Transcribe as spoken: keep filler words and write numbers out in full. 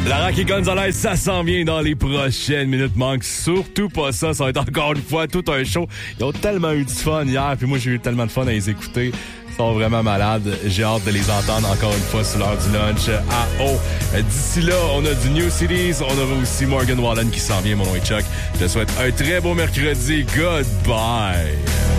La Rocky Gonzalez, ça s'en vient dans les prochaines minutes. Manque surtout pas ça. Ça va être encore une fois tout un show. Ils ont tellement eu du fun hier, puis moi j'ai eu tellement de fun à les écouter. Ils sont vraiment malades. J'ai hâte de les entendre encore une fois sur l'heure du lunch à O. D'ici là, on a du New Cities. On aura aussi Morgan Wallen qui s'en vient. Mon nom est Chuck. Je te souhaite un très beau mercredi. Goodbye.